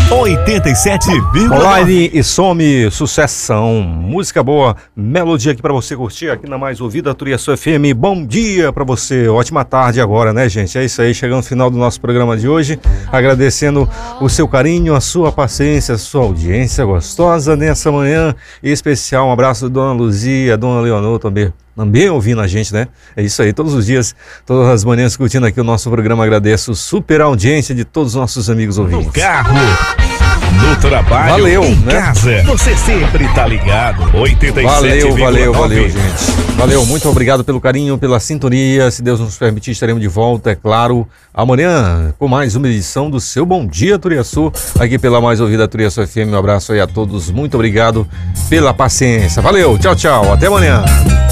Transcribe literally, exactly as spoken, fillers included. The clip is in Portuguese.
oitenta e sete vírgula nove. Online e some, sucessão, música boa, melodia aqui pra você curtir aqui na Mais Ouvida Turiaçu F M. Bom dia pra você, ótima tarde agora, né, gente? É isso aí, chegando no final do nosso programa de hoje, agradecendo o seu carinho, a sua paciência, a sua audiência gostosa nessa manhã especial. Um abraço, dona Luzia, dona Leonor também. Também ouvindo a gente, né? É isso aí, todos os dias, todas as manhãs curtindo aqui o nosso programa. Agradeço super a audiência de todos os nossos amigos ouvintes. No carro, no trabalho, valeu, em né? casa, você sempre tá ligado. oitenta e sete Valeu, vírgula nove. valeu, valeu, gente. Valeu, muito obrigado pelo carinho, pela sintonia. Se Deus nos permitir, estaremos de volta, é claro, amanhã com mais uma edição do seu Bom Dia Turiaçu, aqui pela Mais Ouvida Turiaçu F M. Um abraço aí a todos, muito obrigado pela paciência. Valeu, tchau, tchau, até amanhã.